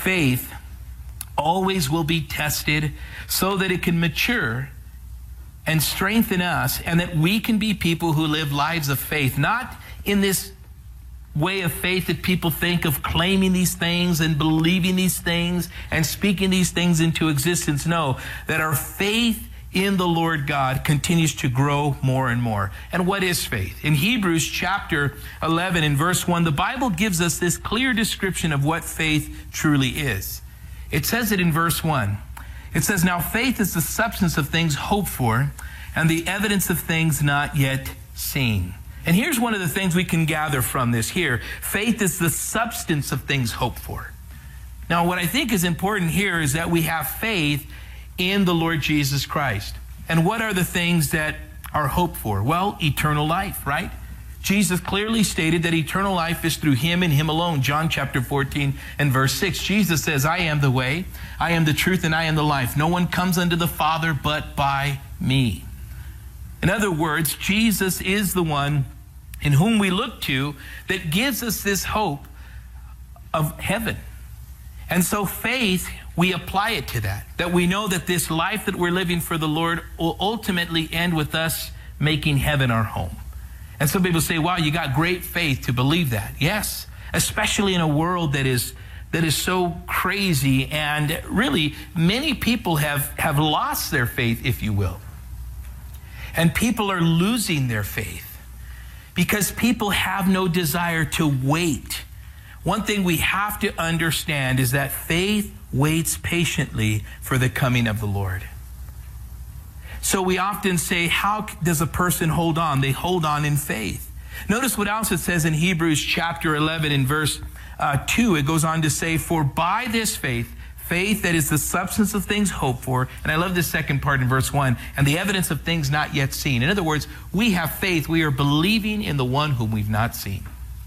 faith always will be tested so that it can mature and strengthen us, and that we can be people who live lives of faith, not in this way of faith that people think of claiming these things and believing these things and speaking these things into existence. No, that our faith in the Lord God continues to grow more and more. And what is faith? In Hebrews chapter 11 in verse 1, the Bible gives us this clear description of what faith truly is. It says it in verse 1. It says, "Now faith is the substance of things hoped for and the evidence of things not yet seen." And here's one of the things we can gather from this here. Faith is the substance of things hoped for. Now, what I think is important here is that we have faith in the Lord Jesus Christ. And what are the things that are hoped for? Well, eternal life, right? Jesus clearly stated that eternal life is through Him and Him alone. John chapter 14 and verse 6. Jesus says, "I am the way, I am the truth, and I am the life. No one comes unto the Father but by me." In other words, Jesus is the one in whom we look to that gives us this hope of heaven. And so faith, we apply it to that we know that this life that we're living for the Lord will ultimately end with us making heaven our home. And some people say, wow, you got great faith to believe that. Yes, especially in a world that is so crazy, and really many people have lost their faith, if you will. And people are losing their faith because people have no desire to wait. One thing we have to understand is that faith waits patiently for the coming of the Lord. So we often say, how does a person hold on? They hold on in faith. Notice what else it says in Hebrews chapter 11 in verse 2. It goes on to say, "For by this faith, faith that is the substance of things hoped for," and I love this second part in verse 1, "and the evidence of things not yet seen." In other words, we have faith. We are believing in the one whom we've not seen.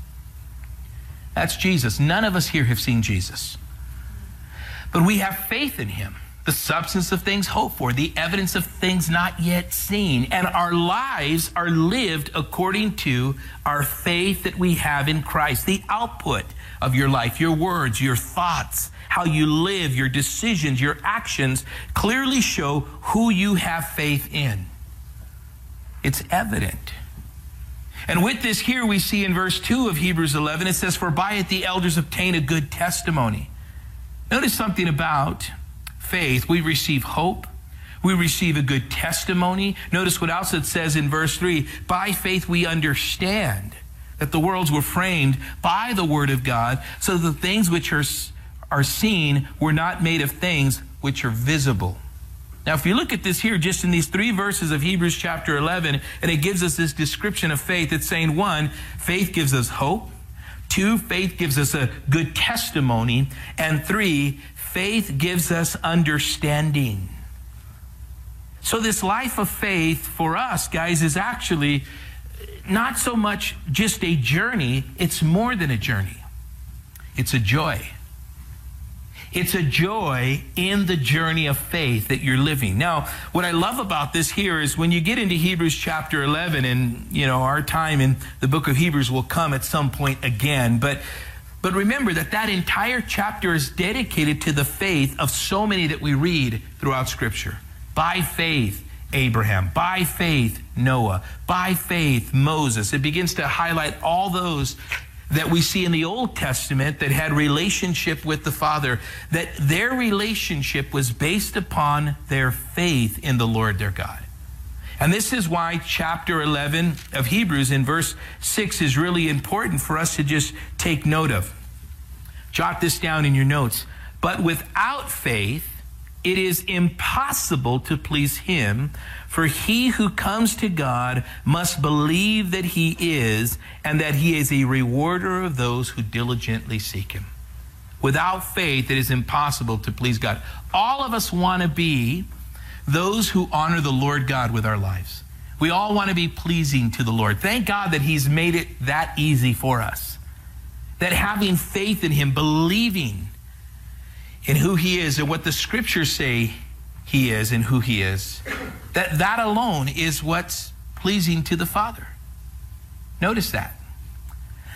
That's Jesus. None of us here have seen Jesus. But we have faith in Him. The substance of things hoped for, the evidence of things not yet seen. And our lives are lived according to our faith that we have in Christ. The output of your life, your words, your thoughts, how you live, your decisions, your actions clearly show who you have faith in. It's evident. And with this here we see in verse 2 of Hebrews 11, it says, "For by it the elders obtain a good testimony." Notice something about faith. We receive hope. We receive a good testimony. Notice what else it says in verse 3. "By faith we understand that the worlds were framed by the word of God, so that the things which are seen were not made of things which are visible." Now, if you look at this here, just in these 3 verses of Hebrews chapter 11, and it gives us this description of faith, it's saying, 1, faith gives us hope. 2, faith gives us a good testimony. And 3, faith gives us understanding. So this life of faith for us, guys, is actually not so much just a journey. It's more than a journey. It's a joy. It's a joy in the journey of faith that you're living. Now, what I love about this here is when you get into Hebrews chapter 11, and, you know, our time in the book of Hebrews will come at some point again, but remember that entire chapter is dedicated to the faith of so many that we read throughout Scripture. By faith, Abraham. By faith, Noah. By faith, Moses. It begins to highlight all those that we see in the Old Testament that had relationship with the Father, that their relationship was based upon their faith in the Lord their God. And this is why chapter 11 of Hebrews in verse 6 is really important for us to just take note of. Jot this down in your notes. "But without faith, it is impossible to please Him, for he who comes to God must believe that He is, and that He is a rewarder of those who diligently seek Him." Without faith, it is impossible to please God. All of us want to be those who honor the Lord God with our lives. We all want to be pleasing to the Lord. Thank God that He's made it that easy for us. That having faith in Him, believing in who He is and what the Scriptures say He is and who He is, that alone is what's pleasing to the Father. Notice that.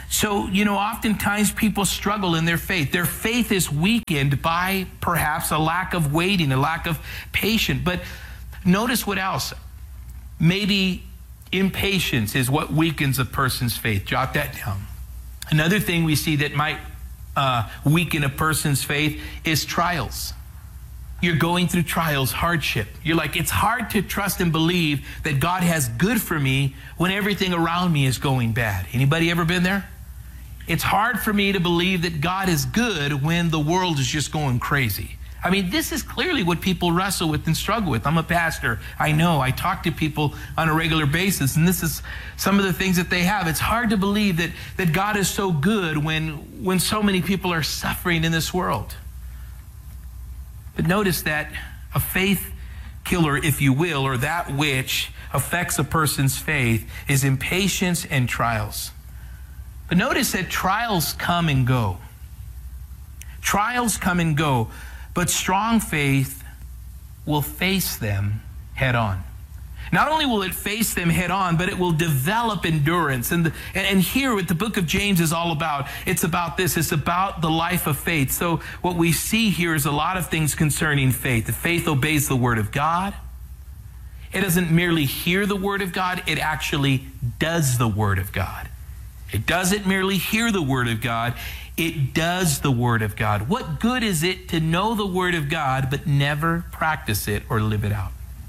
So, oftentimes people struggle in their faith. Their faith is weakened by perhaps a lack of waiting, a lack of patience. But notice what else. Maybe impatience is what weakens a person's faith. Jot that down. Another thing we see that might weaken a person's faith is trials. You're going through trials, hardship. You're like, it's hard to trust and believe that God has good for me when everything around me is going bad. Anybody ever been there? It's hard for me to believe that God is good when the world is just going crazy. I mean, this is clearly what people wrestle with and struggle with. I'm a pastor. I know. I talk to people on a regular basis, and this is some of the things that they have. It's hard to believe that God is so good when so many people are suffering in this world. But notice that a faith killer, if you will, or that which affects a person's faith, is impatience and trials. But notice that trials come and go. Trials come and go, but strong faith will face them head on. Not only will it face them head on, but it will develop endurance. And here what the book of James is all about, it's about this. It's about the life of faith. So what we see here is a lot of things concerning faith. The faith obeys the word of God. It doesn't merely hear the word of God. It actually does the word of God. It doesn't merely hear the word of God. It does the word of God. What good is it to know the word of God but never practice it or live it out?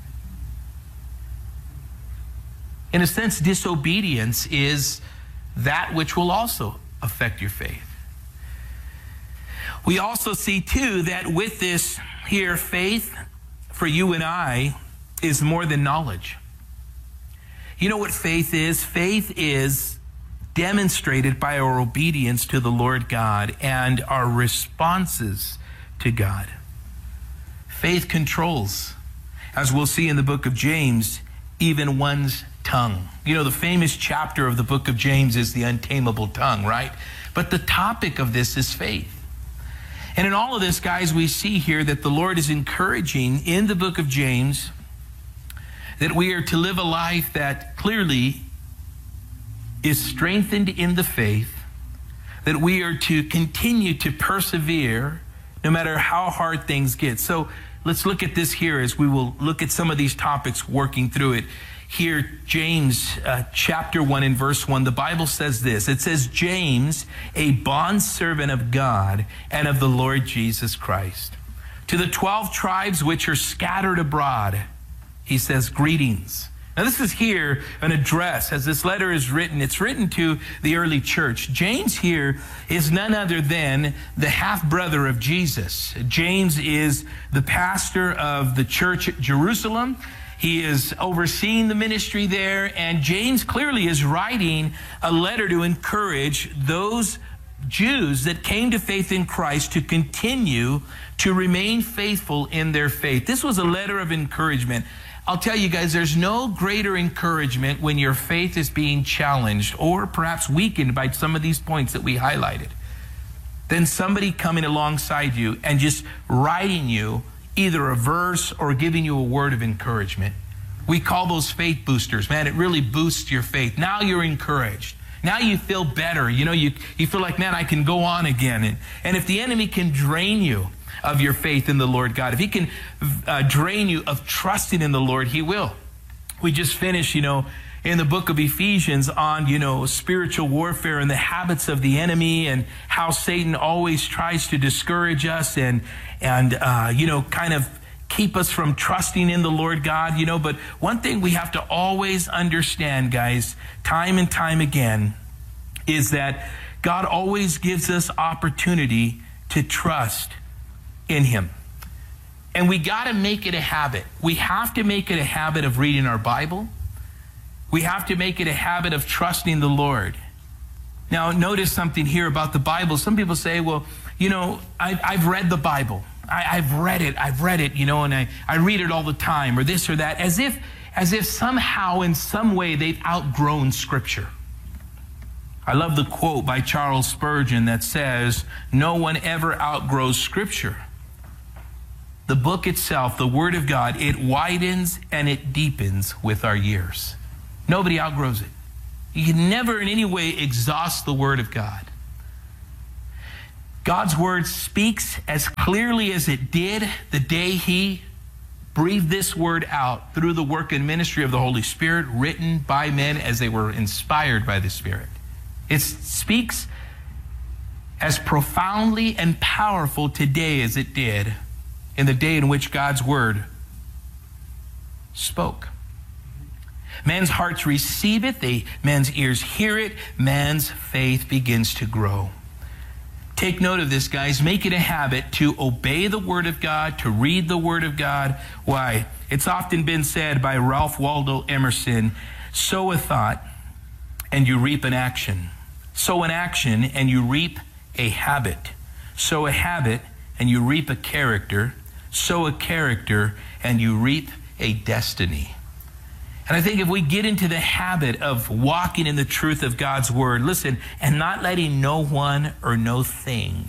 In a sense, disobedience is that which will also affect your faith. We also see, too, that with this here, faith for you and I is more than knowledge. You know what faith is? Faith is demonstrated by our obedience to the Lord God and our responses to God. Faith controls, as we'll see in the book of James, even one's tongue. You know, the famous chapter of the book of James is the untamable tongue, right? But the topic of this is faith. And in all of this, guys, we see here that the Lord is encouraging in the book of James that we are to live a life that clearly is strengthened in the faith, that we are to continue to persevere no matter how hard things get. So let's look at this here as we will look at some of these topics working through it. Here, James chapter 1 and verse 1, the Bible says this. It says, James, a bondservant of God and of the Lord Jesus Christ, to the 12 tribes which are scattered abroad, he says, greetings. Now this is here an address. As this letter is written, it's written to the early church. James here is none other than the half-brother of Jesus. James is the pastor of the church at Jerusalem. He is overseeing the ministry there, and James clearly is writing a letter to encourage those Jews that came to faith in Christ to continue to remain faithful in their faith. This was a letter of encouragement. I'll tell you guys, there's no greater encouragement when your faith is being challenged or perhaps weakened by some of these points that we highlighted than somebody coming alongside you and just writing you either a verse or giving you a word of encouragement. We call those faith boosters. Man, it really boosts your faith. Now you're encouraged. Now you feel better. You know, you feel like, man, I can go on again. And if the enemy can drain you of your faith in the Lord God, if he can drain you of trusting in the Lord, he will. We just finished, in the book of Ephesians on, spiritual warfare and the habits of the enemy and how Satan always tries to discourage us and kind of keep us from trusting in the Lord God, But one thing we have to always understand, guys, time and time again, is that God always gives us opportunity to trust in him. And we got to make it a habit. We have to make it a habit of reading our Bible. We have to make it a habit of trusting the Lord. Now, notice something here about the Bible. Some people say, well, I've read the Bible. I've read it, and I read it all the time, or this or that, as if somehow, in some way, they've outgrown Scripture. I love the quote by Charles Spurgeon that says, no one ever outgrows Scripture. The book itself, the Word of God, it widens and it deepens with our years. Nobody outgrows it. You can never in any way exhaust the Word of God. God's Word speaks as clearly as it did the day He breathed this Word out through the work and ministry of the Holy Spirit, written by men as they were inspired by the Spirit. It speaks as profoundly and powerful today as it did in the day in which God's Word spoke. Man's hearts receive it, man's ears hear it, man's faith begins to grow. Take note of this, guys. Make it a habit to obey the Word of God, to read the Word of God. Why? It's often been said by Ralph Waldo Emerson, sow a thought and you reap an action. Sow an action and you reap a habit. Sow a habit and you reap a character. Sow a character and you reap a destiny. And I think if we get into the habit of walking in the truth of God's Word, listen, and not letting no one or no thing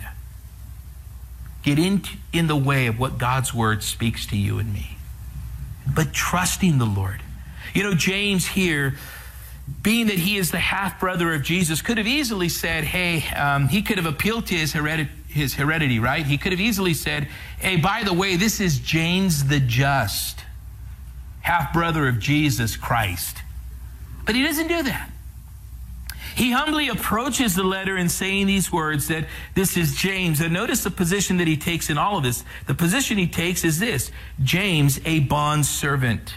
get in the way of what God's Word speaks to you and me, but trusting the Lord. You know, James here, being that he is the half-brother of Jesus, could have easily said, hey, he could have appealed to his heredity, right? He could have easily said, hey, by the way, this is James the Just, half-brother of Jesus Christ. But he doesn't do that. He humbly approaches the letter in saying these words that this is James. And notice the position that he takes in all of this. The position he takes is this: James, a bondservant.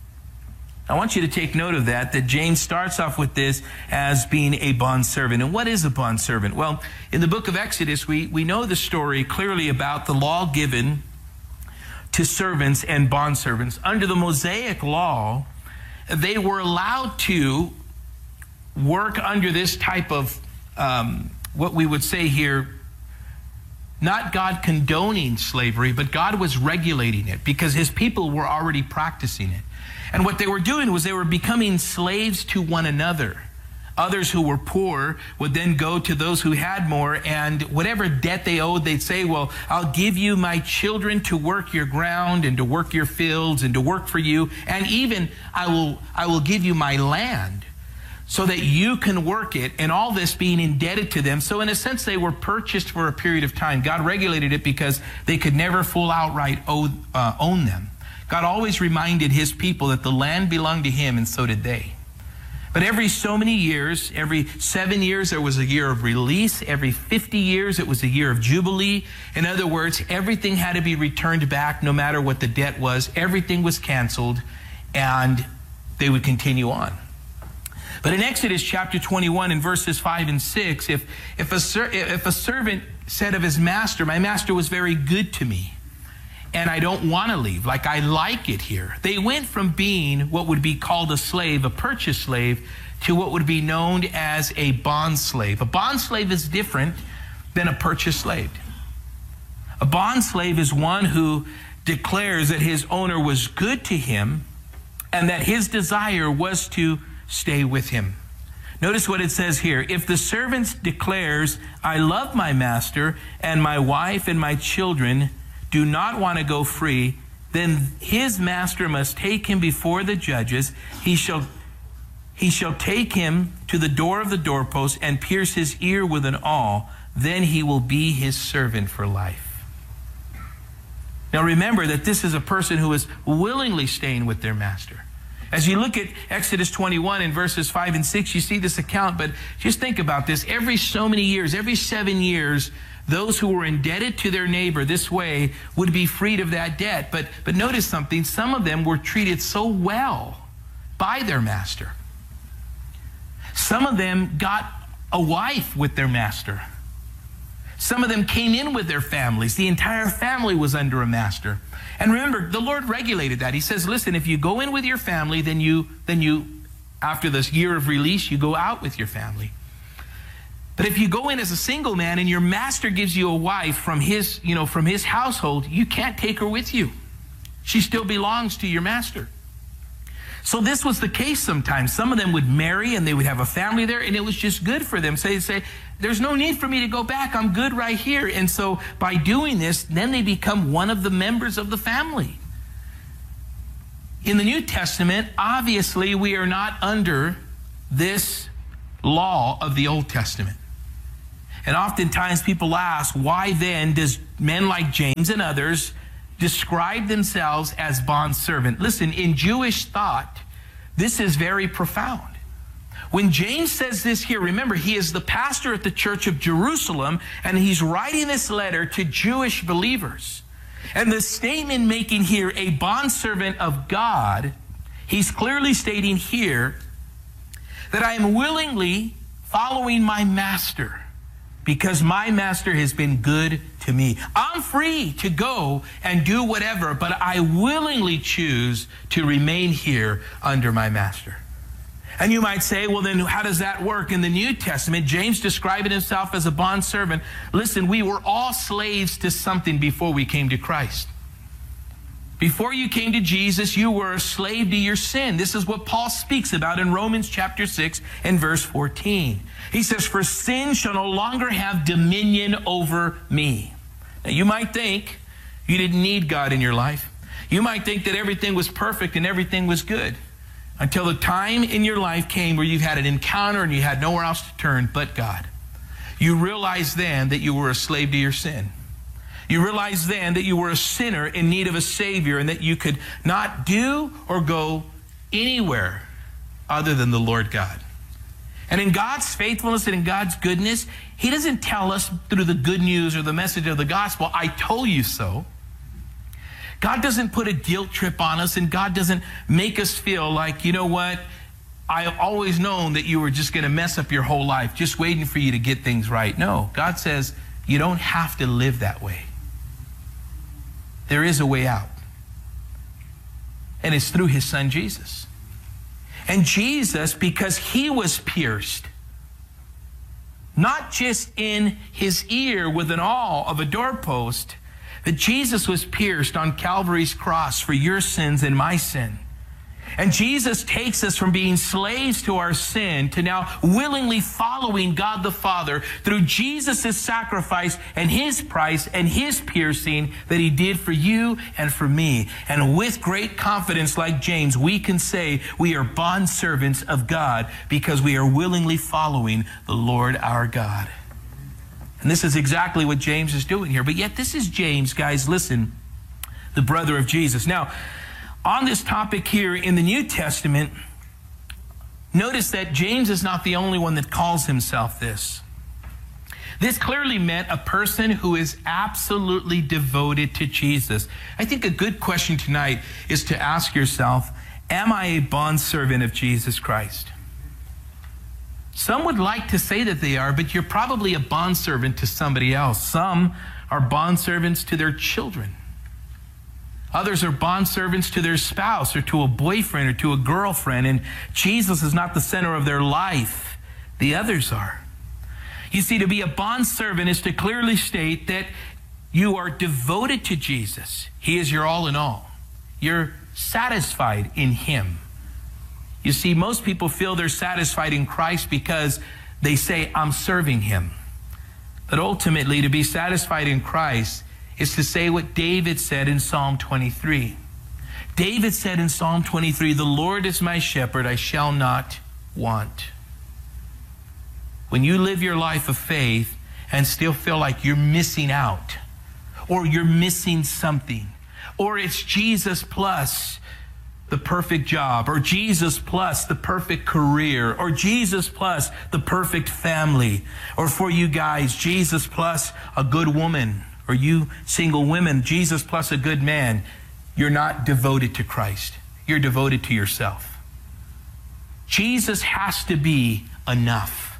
I want you to take note of that James starts off with this as being a bondservant. And what is a bondservant? Well, in the book of Exodus, we know the story clearly about the law given to servants and bondservants. Under the Mosaic law, they were allowed to work under this type of, what we would say here, not God condoning slavery, but God was regulating it because his people were already practicing it. And what they were doing was they were becoming slaves to one another. Others who were poor would then go to those who had more, and whatever debt they owed, they'd say, well, I'll give you my children to work your ground and to work your fields and to work for you. And even I will give you my land so that you can work it, and all this being indebted to them. So in a sense, they were purchased for a period of time. God regulated it because they could never full outright own them. God always reminded his people that the land belonged to him, and so did they. But every so many years, every 7 years, there was a year of release. Every 50 years, it was a year of jubilee. In other words, everything had to be returned back no matter what the debt was. Everything was canceled, and they would continue on. But in Exodus chapter 21, in verses 5 and 6, if a servant said of his master, my master was very good to me, and I don't want to leave, like I like it here. They went from being what would be called a slave, a purchased slave, to what would be known as a bond slave. A bond slave is different than a purchased slave. A bond slave is one who declares that his owner was good to him and that his desire was to stay with him. Notice what it says here. If the servant declares, I love my master, and my wife and my children do not want to go free, then his master must take him before the judges. He shall take him to the door of the doorpost and pierce his ear with an awl. Then he will be his servant for life. Now remember that this is a person who is willingly staying with their master. As you look at Exodus 21 in verses 5 and 6, you see this account, but just think about this. Every so many years, every 7 years, those who were indebted to their neighbor this way would be freed of that debt. But notice something. Some of them were treated so well by their master. Some of them got a wife with their master. Some of them came in with their families. The entire family was under a master. And remember, the Lord regulated that. He says, listen, if you go in with your family, then you after this year of release, you go out with your family. But if you go in as a single man and your master gives you a wife from his household, you can't take her with you. She still belongs to your master. So this was the case sometimes. Some of them would marry and they would have a family there, and it was just good for them. So they'd say, there's no need for me to go back. I'm good right here. And so by doing this, then they become one of the members of the family. In the New Testament, obviously, we are not under this law of the Old Testament. And oftentimes people ask, why then does men like James and others describe themselves as bondservant? Listen, in Jewish thought, this is very profound. When James says this here, remember, he is the pastor at the church of Jerusalem, and he's writing this letter to Jewish believers. And the statement making here, a bondservant of God, he's clearly stating here that I am willingly following my master because my master has been good to me. I'm free to go and do whatever, but I willingly choose to remain here under my master. And you might say, well, then how does that work in the New Testament? James describing himself as a bondservant. Listen, we were all slaves to something before we came to Christ. Before you came to Jesus, you were a slave to your sin. This is what Paul speaks about in Romans chapter 6 and verse 14. He says, for sin shall no longer have dominion over me. Now, you might think you didn't need God in your life. You might think that everything was perfect and everything was good, until the time in your life came where you've had an encounter and you had nowhere else to turn but God. You realized then that you were a slave to your sin. You realized then that you were a sinner in need of a Savior, and that you could not do or go anywhere other than the Lord God. And in God's faithfulness and in God's goodness, He doesn't tell us through the good news or the message of the gospel, I told you so. God doesn't put a guilt trip on us, and God doesn't make us feel like, you know what, I've always known that you were just going to mess up your whole life, just waiting for you to get things right. No, God says you don't have to live that way. There is a way out. And it's through His Son, Jesus. And Jesus, because He was pierced, not just in His ear with an awl of a doorpost, that Jesus was pierced on Calvary's cross for your sins and my sin. And Jesus takes us from being slaves to our sin to now willingly following God the Father through Jesus' sacrifice and His price and His piercing that He did for you and for me. And with great confidence, like James, we can say we are bondservants of God because we are willingly following the Lord our God. And this is exactly what James is doing here. But yet this is James, guys, listen, the brother of Jesus. Now, on this topic here in the New Testament, notice that James is not the only one that calls himself this. This clearly meant a person who is absolutely devoted to Jesus. I think a good question tonight is to ask yourself, am I a bondservant of Jesus Christ? Some would like to say that they are, but you're probably a bondservant to somebody else. Some are bondservants to their children. Others are bondservants to their spouse or to a boyfriend or to a girlfriend, and Jesus is not the center of their life. The others are. You see, to be a bondservant is to clearly state that you are devoted to Jesus. He is your all in all. You're satisfied in Him. You see, most people feel they're satisfied in Christ because they say, I'm serving Him. But ultimately, to be satisfied in Christ is to say what David said in Psalm 23. David said in Psalm 23, the Lord is my shepherd, I shall not want. When you live your life of faith and still feel like you're missing out, or you're missing something, or it's Jesus plus the perfect job, or Jesus plus the perfect career, or Jesus plus the perfect family, or for you guys, Jesus plus a good woman, or you single women, Jesus plus a good man, you're not devoted to Christ. You're devoted to yourself. Jesus has to be enough.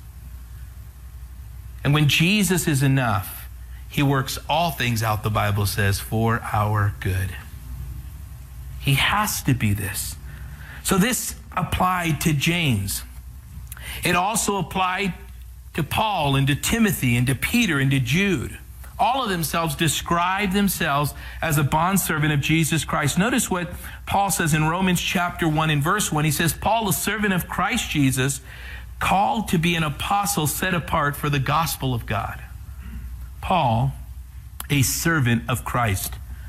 And when Jesus is enough, He works all things out, the Bible says, for our good. He has to be this. So this applied to James. It also applied to Paul and to Timothy and to Peter and to Jude. All of themselves describe themselves as a bondservant of Jesus Christ. Notice what Paul says in Romans chapter 1 and verse 1. He says, Paul, a servant of Christ Jesus, called to be an apostle set apart for the gospel of God. Paul, a servant of Christ.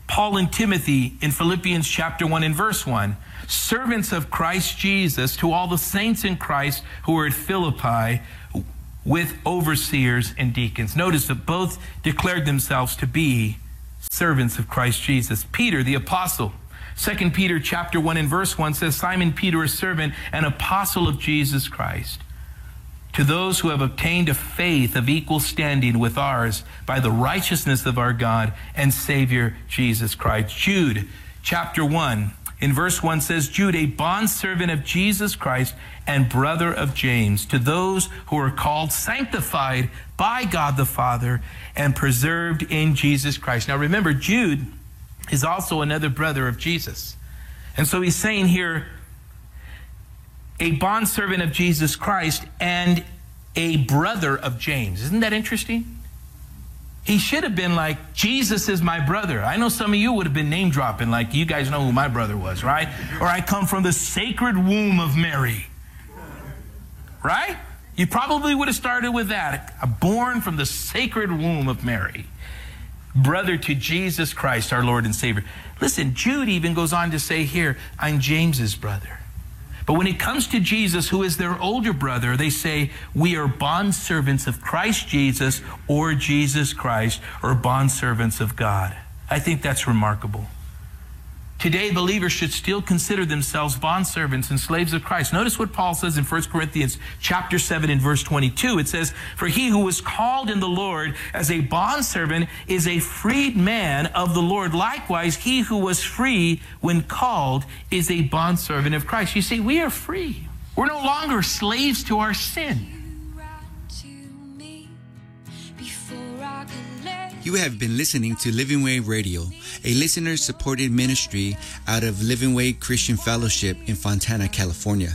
Paul and Timothy in Philippians chapter 1 and verse 1. Servants of Christ Jesus to all the saints in Christ who are at Philippi with overseers and deacons. Notice that both declared themselves to be servants of Christ Jesus. Peter, the apostle, 2 Peter chapter 1 and verse 1 says, Simon Peter, a servant and apostle of Jesus Christ, to those who have obtained a faith of equal standing with ours by the righteousness of our God and Savior Jesus Christ. Jude chapter 1 in verse 1 says, Jude, a bondservant of Jesus Christ and brother of James, to those who are called, sanctified by God the Father, and preserved in Jesus Christ. Now remember, Jude is also another brother of Jesus. And so he's saying here, a bondservant of Jesus Christ and a brother of James. Isn't that interesting? He should have been like, Jesus is my brother. I know some of you would have been name dropping, like, you guys know who my brother was, right? Or I come from the sacred womb of Mary. Right? You probably would have started with that. Born from the sacred womb of Mary. Brother to Jesus Christ, our Lord and Savior. Listen, Jude even goes on to say here, I'm James's brother. But when it comes to Jesus, who is their older brother, they say, we are bondservants of Christ Jesus or Jesus Christ, or bondservants of God. I think that's remarkable. Today, believers should still consider themselves bondservants and slaves of Christ. Notice what Paul says in 1 Corinthians chapter 7 and verse 22. It says, for he who was called in the Lord as a bondservant is a freed man of the Lord. Likewise, he who was free when called is a bondservant of Christ. You see, we are free. We're no longer slaves to our sin. You have been listening to Living Way Radio, a listener-supported ministry out of Living Way Christian Fellowship in Fontana, California.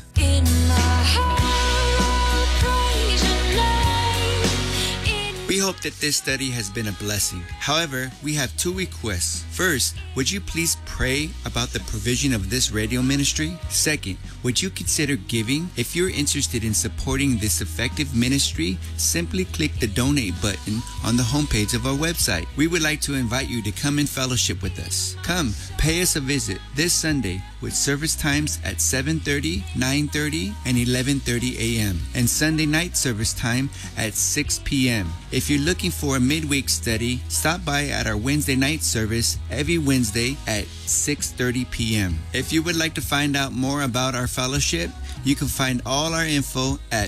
We hope that this study has been a blessing. However, we have two requests. First, would you please pray about the provision of this radio ministry? Second, would you consider giving? If you're interested in supporting this effective ministry, simply click the donate button on the homepage of our website. We would like to invite you to come and fellowship with us. Come, pay us a visit this Sunday with service times at 7:30, 9:30, and 11:30 a.m. and Sunday night service time at 6 p.m. If you're looking for a midweek study, stop by at our Wednesday night service every Wednesday at 6:30 p.m. If you would like to find out more about our fellowship, you can find all our info at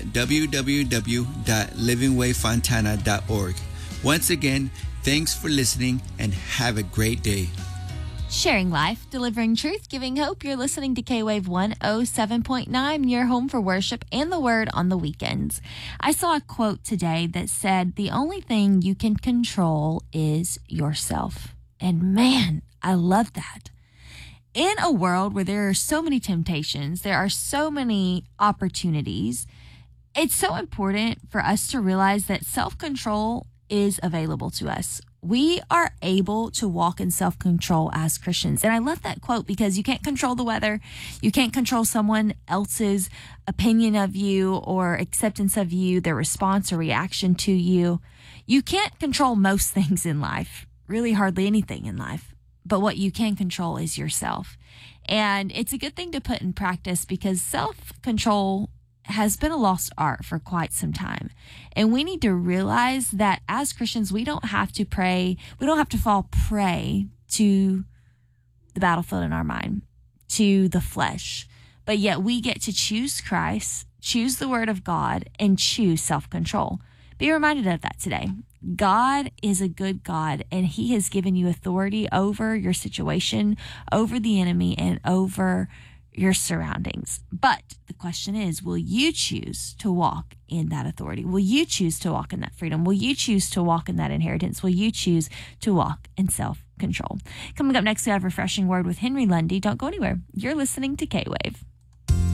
www.livingwayfontana.org. Once again, thanks for listening and have a great day. Sharing life, delivering truth, giving hope. You're listening to K-Wave 107.9, your home for worship and the word on the weekends. I saw a quote today that said, the only thing you can control is yourself. And man, I love that. In a world where there are so many temptations, there are so many opportunities, it's so important for us to realize that self-control is available to us. We are able to walk in self-control as Christians. And I love that quote because you can't control the weather. You can't control someone else's opinion of you or acceptance of you, their response or reaction to you. You can't control most things in life, really hardly anything in life. But what you can control is yourself. And it's a good thing to put in practice because self-control has been a lost art for quite some time. And we need to realize that as Christians, we don't have to pray. We don't have to fall prey to the battlefield in our mind, to the flesh. But yet we get to choose Christ, choose the word of God, and choose self-control. Be reminded of that today. God is a good God, and he has given you authority over your situation, over the enemy, and over your surroundings. But the question is, will you choose to walk in that authority? Will you choose to walk in that freedom? Will you choose to walk in that inheritance? Will you choose to walk in self-control? Coming up next, we have a refreshing word with Henry Lundy. Don't go anywhere. You're listening to K-Wave.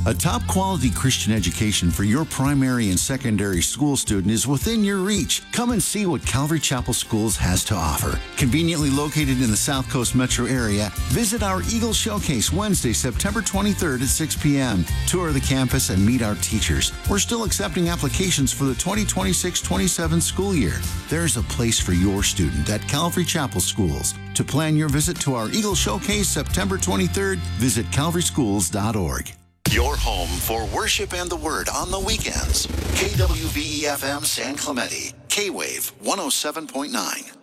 A top-quality Christian education for your primary and secondary school student is within your reach. Come and see what Calvary Chapel Schools has to offer. Conveniently located in the South Coast metro area, visit our Eagle Showcase Wednesday, September 23rd at 6 p.m. Tour the campus and meet our teachers. We're still accepting applications for the 2026-27 school year. There's a place for your student at Calvary Chapel Schools. To plan your visit to our Eagle Showcase September 23rd, visit calvaryschools.org. Your home for worship and the word on the weekends. KWVE-FM San Clemente, K-Wave 107.9.